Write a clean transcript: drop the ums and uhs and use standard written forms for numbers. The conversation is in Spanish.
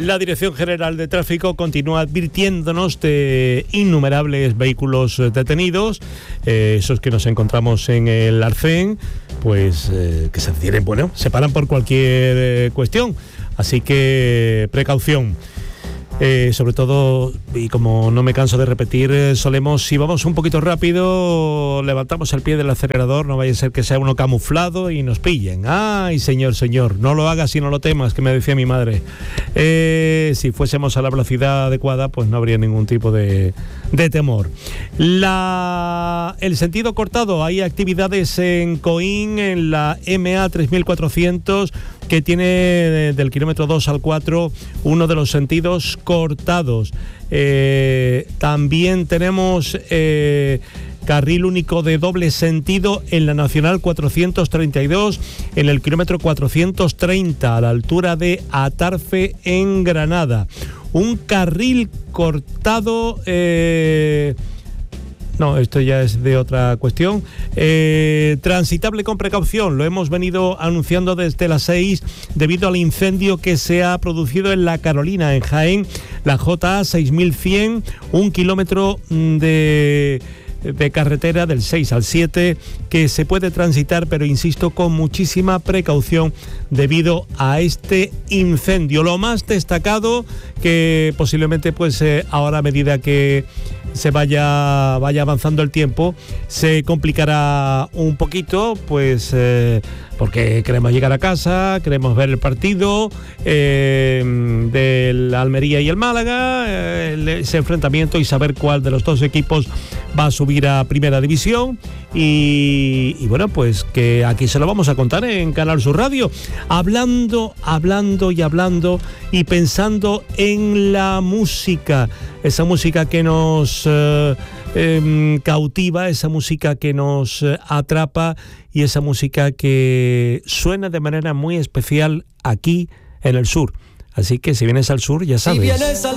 La Dirección General de Tráfico continúa advirtiéndonos de innumerables vehículos detenidos, esos que nos encontramos en el Arcén, pues que se detienen, se paran por cualquier cuestión, así que precaución. Sobre todo, y como no me canso de repetir, solemos, si vamos un poquito rápido, levantamos el pie del acelerador, no vaya a ser que sea uno camuflado y nos pillen. ¡Ay, señor, no lo hagas y no lo temas!, que me decía mi madre. Si fuésemos a la velocidad adecuada, pues no habría ningún tipo de temor. El sentido cortado, hay actividades en Coín, en la MA 3400, que tiene del kilómetro 2 al 4 uno de los sentidos cortados. También tenemos carril único de doble sentido en la Nacional 432, en el kilómetro 430, a la altura de Atarfe, en Granada. Un carril cortado... No, esto ya es de otra cuestión. Transitable con precaución, lo hemos venido anunciando desde las 6 debido al incendio que se ha producido en La Carolina, en Jaén, la JA 6100, un kilómetro de carretera del 6 al 7 que se puede transitar, pero insisto, con muchísima precaución debido a este incendio. Lo más destacado, que posiblemente ahora, a medida que se vaya avanzando el tiempo, se complicará un poquito, porque queremos llegar a casa, queremos ver el partido del Almería y el Málaga, ese enfrentamiento, y saber cuál de los dos equipos va a subir a Primera División. Y que aquí se lo vamos a contar en Canal Sur Radio, hablando y pensando en la música, esa música que nos cautiva, esa música que nos atrapa, y esa música que suena de manera muy especial aquí en el sur. Así que si vienes al sur, ya sabes.